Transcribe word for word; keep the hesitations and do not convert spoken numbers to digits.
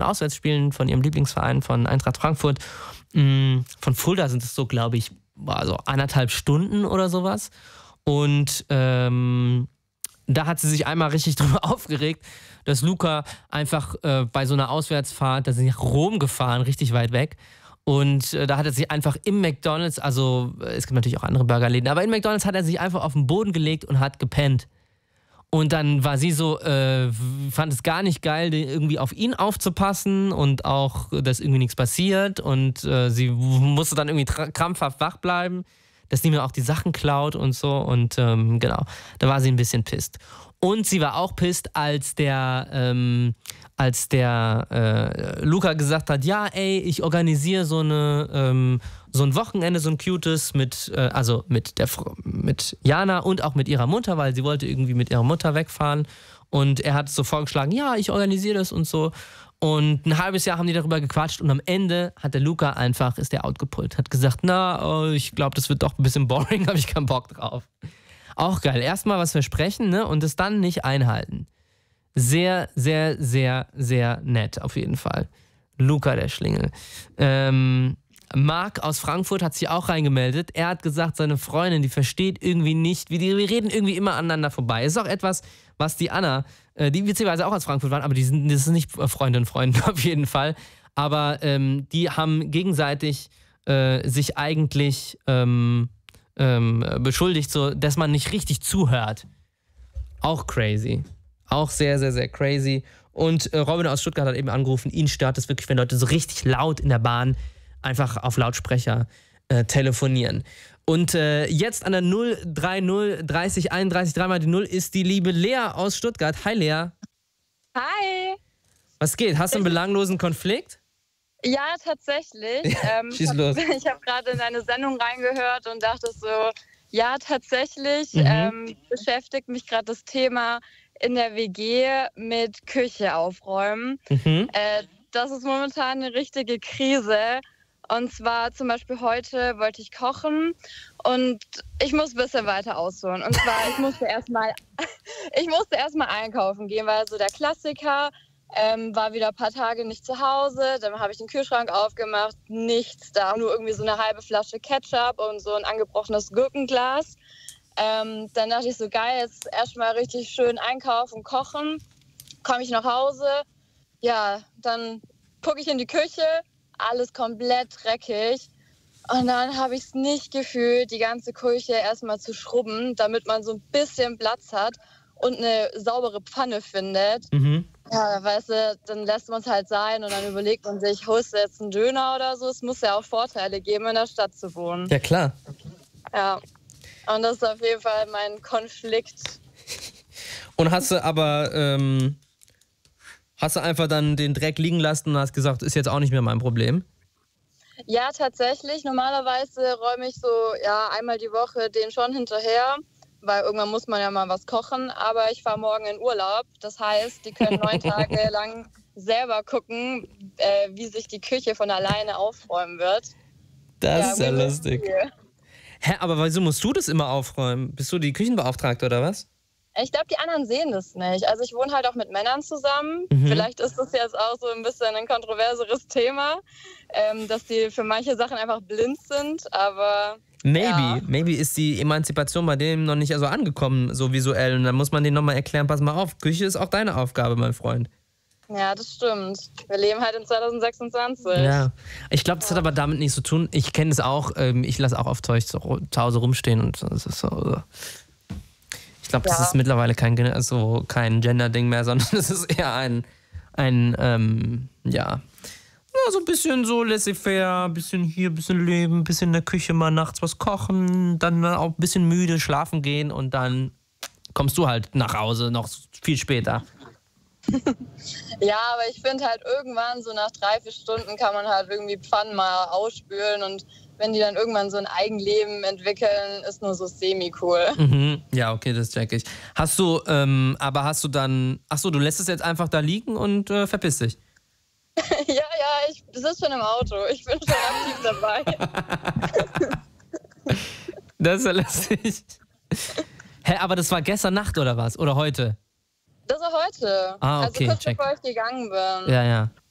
Auswärtsspielen von ihrem Lieblingsverein, von Eintracht Frankfurt. Von Fulda sind es so, glaube ich, also anderthalb Stunden oder sowas. Und ähm, da hat sie sich einmal richtig drüber aufgeregt, dass Luca einfach äh, bei so einer Auswärtsfahrt, da sind sie nach Rom gefahren, richtig weit weg. Und äh, da hat er sich einfach im McDonald's, also äh, es gibt natürlich auch andere Burgerläden, aber in McDonald's hat er sich einfach auf den Boden gelegt und hat gepennt. Und dann war sie so, äh, fand es gar nicht geil, irgendwie auf ihn aufzupassen und auch, dass irgendwie nichts passiert. Und äh, sie musste dann irgendwie krampfhaft wach bleiben, dass niemand auch die Sachen klaut und so. Und ähm, genau, da war sie ein bisschen pisst. Und sie war auch pisst, als der, ähm, als der äh, Luca gesagt hat, ja, ey, ich organisiere so eine, ähm, so ein Wochenende, so ein cutes mit, äh, also mit der mit Jana und auch mit ihrer Mutter, weil sie wollte irgendwie mit ihrer Mutter wegfahren. Und er hat so vorgeschlagen, ja, ich organisiere das und so. Und ein halbes Jahr haben die darüber gequatscht und am Ende hat der Luca einfach, ist der outgepullt, hat gesagt, na, oh, ich glaube, das wird doch ein bisschen boring, habe ich keinen Bock drauf. Auch geil. Erstmal was versprechen, ne? Und es dann nicht einhalten. Sehr, sehr, sehr, sehr nett, auf jeden Fall. Luca, der Schlingel. Ähm, Marc aus Frankfurt hat sich auch reingemeldet. Er hat gesagt, seine Freundin, die versteht irgendwie nicht, wie die, wir reden irgendwie immer aneinander vorbei. Ist auch etwas, was die Anna, äh, die witzigerweise auch aus Frankfurt waren, aber die sind, das sind nicht Freunde und Freunde auf jeden Fall. Aber ähm, die haben gegenseitig äh, sich eigentlich ähm, ähm, beschuldigt, so, dass man nicht richtig zuhört. Auch crazy. Auch sehr, sehr, sehr crazy. Und äh, Robin aus Stuttgart hat eben angerufen, ihn stört es wirklich, wenn Leute so richtig laut in der Bahn einfach auf Lautsprecher äh, telefonieren. Und äh, jetzt an der null drei null dreißig einunddreißig dreimal die null ist die liebe Lea aus Stuttgart. Hi Lea. Hi. Was geht? Hast du einen belanglosen Konflikt? Ja, tatsächlich. Ja, ähm, schieß ich los. habe hab gerade in eine Sendung reingehört und dachte so, ja, tatsächlich Mhm. ähm, beschäftigt mich gerade das Thema in der W G mit Küche aufräumen. Mhm. Äh, das ist momentan eine richtige Krise. Und zwar zum Beispiel heute wollte ich kochen und ich muss ein bisschen weiter ausholen. Und zwar, ich musste erstmal ich musste erstmal einkaufen gehen, weil so der Klassiker, ähm, war wieder ein paar Tage nicht zu Hause. Dann habe ich den Kühlschrank aufgemacht, nichts da, nur irgendwie so eine halbe Flasche Ketchup und so ein angebrochenes Gurkenglas. Ähm, dann dachte ich so, geil, jetzt erstmal richtig schön einkaufen, kochen. Komme ich nach Hause, ja, dann gucke ich in die Küche, alles komplett dreckig. Und dann habe ich es nicht gefühlt, die ganze Küche erstmal zu schrubben, damit man so ein bisschen Platz hat und eine saubere Pfanne findet. Mhm. Ja, weißt du, dann lässt man es halt sein und dann überlegt man sich, holst du jetzt einen Döner oder so? Es muss ja auch Vorteile geben, in der Stadt zu wohnen. Ja, klar. Ja, und das ist auf jeden Fall mein Konflikt. Und hast du aber, ähm, hast du einfach dann den Dreck liegen lassen und hast gesagt, ist jetzt auch nicht mehr mein Problem? Ja, tatsächlich. Normalerweise räume ich so ja, einmal die Woche den schon hinterher, weil irgendwann muss man ja mal was kochen. Aber ich fahre morgen in Urlaub. Das heißt, die können neun Tage lang selber gucken, äh, wie sich die Küche von alleine aufräumen wird. Das Ja, ist ja mir wird's lustig. viel. Hä, aber wieso musst du das immer aufräumen? Bist du die Küchenbeauftragte oder was? Ich glaube, die anderen sehen das nicht. Also ich wohne halt auch mit Männern zusammen. Mhm. Vielleicht ist das jetzt auch so ein bisschen ein kontroverseres Thema, ähm, dass die für manche Sachen einfach blind sind. Aber Maybe. ja. Maybe ist die Emanzipation bei denen noch nicht so angekommen, so visuell. Und dann muss man denen nochmal erklären, pass mal auf, Küche ist auch deine Aufgabe, mein Freund. Ja, das stimmt. Wir leben halt in zweitausendsechsundzwanzig. Ja, ich glaube, das hat aber damit nichts zu tun. Ich kenne es auch, ähm, ich lasse auch oft Zeug zu, zu Hause rumstehen und das ist so. Uh. Ich glaube, das Ja. ist mittlerweile kein, Gen- also kein Gender-Ding mehr, sondern es ist eher ein, ein ähm, ja, ja, so ein bisschen so laissez-faire, ein bisschen hier, ein bisschen leben, ein bisschen in der Küche mal nachts was kochen, dann auch ein bisschen müde schlafen gehen und dann kommst du halt nach Hause noch viel später. Ja, aber ich finde halt irgendwann, so nach drei, vier Stunden kann man halt irgendwie Pfannen mal ausspülen und wenn die dann irgendwann so ein Eigenleben entwickeln, ist nur so semi-cool. Mhm. Ja, okay, das check ich. Hast du, ähm, aber hast du dann, ach so, du lässt es jetzt einfach da liegen und äh, verpiss dich? Ja, ja, ich sitze schon im Auto. Ich bin schon aktiv dabei. Das ist ja lustig. Hä, aber das war gestern Nacht oder was? Oder heute? Das ist heute. Ah, okay, also kurz check. bevor ich gegangen bin. Ja, ja.